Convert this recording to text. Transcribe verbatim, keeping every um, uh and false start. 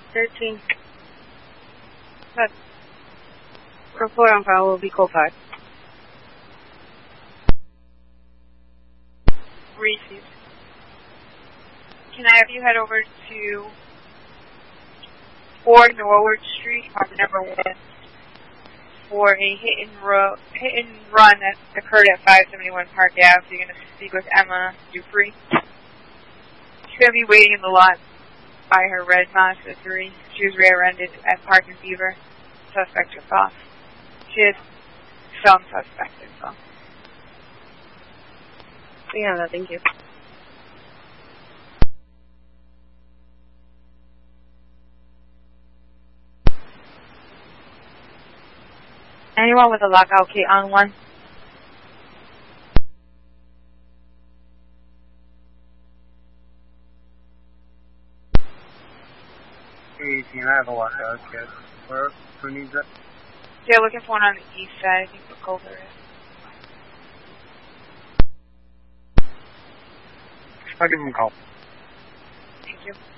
thirteen. But report on file will be code five. Received. Can I have you head over to four Norwood Street, apartment number one, for a hit and, ro- hit and run that occurred at five seventy-one Park Avenue? You're going to speak with Emma Dupree. She's going to be waiting in the lot by her red Mazda three. She was rear-ended at Park and Beaver. Suspect took off. She has some suspect info. Yeah, no, thank you. Anyone with a lockout key on one? eighteen, I have a lockout kit. Where, who needs it? They're looking for one on the east side. I think the Culver is. I'll give him a call. Thank you.